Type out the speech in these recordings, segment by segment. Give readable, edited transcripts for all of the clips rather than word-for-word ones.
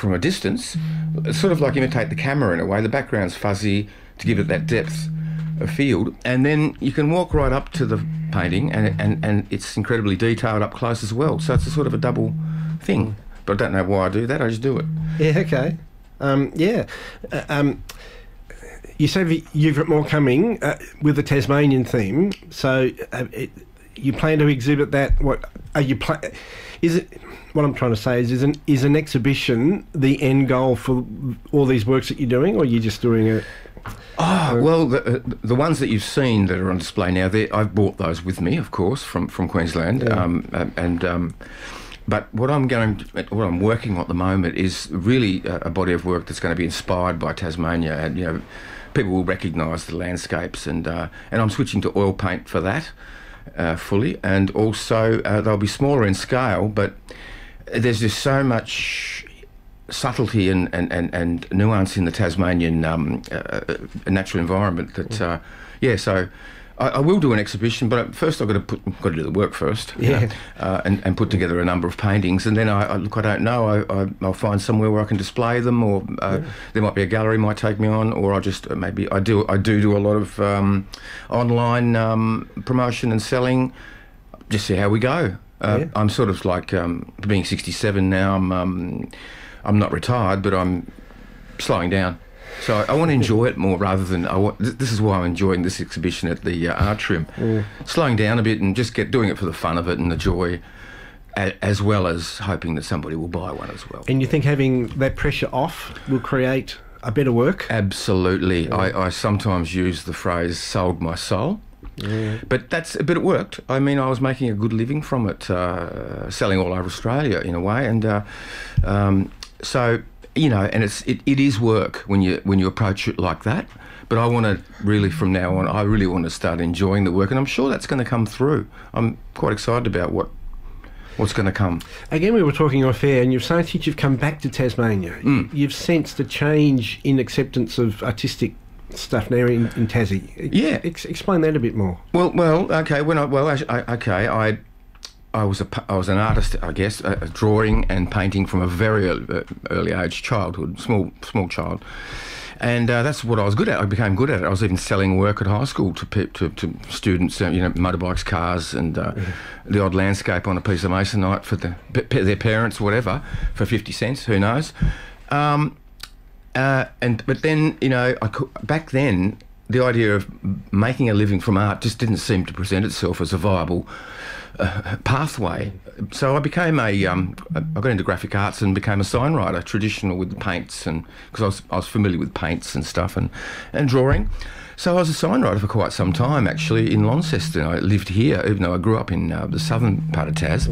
from a distance, sort of like imitate the camera in a way. The background's fuzzy to give it that depth of field, and then you can walk right up to the painting, and it's incredibly detailed up close as well. So it's a sort of a double thing. But I don't know why I do that. I just do it. Yeah. Okay. You say you've got more coming with the Tasmanian theme. So you plan to exhibit that? What are you Is it? What I'm trying to say is an exhibition the end goal for all these works that you're doing, or are you just doing it? Well, the ones that you've seen that are on display now, I've brought those with me, of course, from Queensland, but what I'm working on at the moment is really a body of work that's going to be inspired by Tasmania, and people will recognise the landscapes, and I'm switching to oil paint for that fully, and also they'll be smaller in scale, but there's just so much subtlety and nuance in the Tasmanian natural environment that so I will do an exhibition, but first I've got to do the work first, and put together a number of paintings, and then I don't know, I'll find somewhere where I can display them, or there might be a gallery might take me on, or I just maybe I do a lot of online promotion and selling, just see how we go. I'm sort of like being 67 now. I'm not retired, but I'm slowing down. So I want to enjoy it more rather than this is why I'm enjoying this exhibition at the Atrium. Slowing down a bit and just doing it for the fun of it and the joy, as well as hoping that somebody will buy one as well. And you think having that pressure off will create a better work? Absolutely. I sometimes use the phrase "sold my soul." But it worked. I mean, I was making a good living from it, selling all over Australia in a way, and so and it is work when you approach it like that. But I want to really, from now on, I really want to start enjoying the work, and I'm sure that's going to come through. I'm quite excited about what's going to come. Again, we were talking off air, and you're saying since you've come back to Tasmania, you've sensed a change in acceptance of artistic stuff now in Tassie. Yeah, explain that a bit more. Well, okay. I was an artist, I guess, drawing and painting from a very early age, childhood, small child, and that's what I was good at. I became good at it. I was even selling work at high school to students, motorbikes, cars, and the odd landscape on a piece of masonite for their parents, whatever, for 50 cents. Who knows? But then back then the idea of making a living from art just didn't seem to present itself as a viable pathway. So I became I got into graphic arts and became a sign writer, traditional with the paints, and because I was familiar with paints and stuff and drawing. So I was a sign writer for quite some time, actually, in Launceston. I lived here, even though I grew up in the southern part of Tas.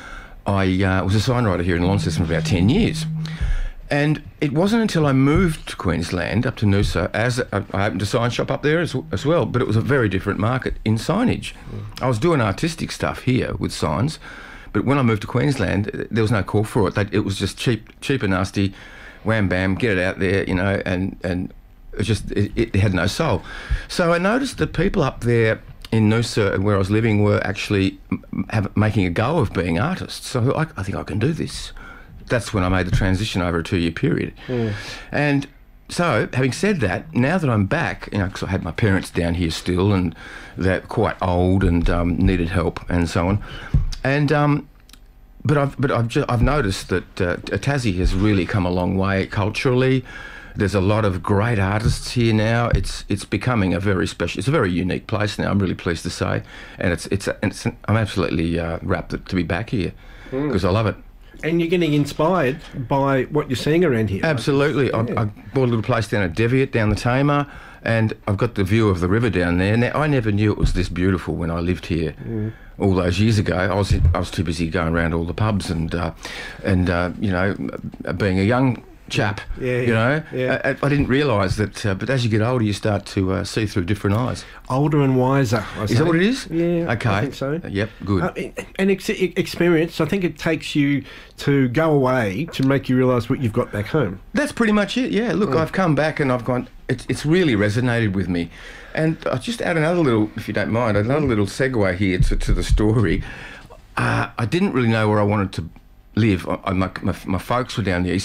I was a sign writer here in Launceston for about 10 years. And it wasn't until I moved to Queensland, up to Noosa, I opened a sign shop up there as well, but it was a very different market in signage. I was doing artistic stuff here with signs, but when I moved to Queensland, there was no call for it. It was just cheap and nasty, wham bam, get it out there, and it had no soul. So I noticed that people up there in Noosa, where I was living, were actually making a go of being artists. So I think I can do this. That's when I made the transition over a 2-year period. And so, having said that, now that I'm back, because I had my parents down here still, and they're quite old and needed help and so on, and but I've noticed that Tassie has really come a long way culturally. There's a lot of great artists here now. It's becoming a very special. It's a very unique place now. I'm really pleased to say, and I'm absolutely rapt to be back here because I love it. And you're getting inspired by what you're seeing around here. Absolutely. I bought a little place down at Deviot, down the Tamar, and I've got the view of the river down there. Now, I never knew it was this beautiful when I lived here all those years ago. I was too busy going around all the pubs and being a young chap, I didn't realise that, but as you get older you start to see through different eyes. Older and wiser, I say. Is that what it is? Yeah, okay. I think so. Yep, good. And experience, I think it takes you to go away to make you realise what you've got back home. That's pretty much it, yeah. Look, I've come back and I've gone, it's really resonated with me. And I'll just add another little, if you don't mind, another little segue here to the story. I didn't really know where I wanted to live. My folks were down the east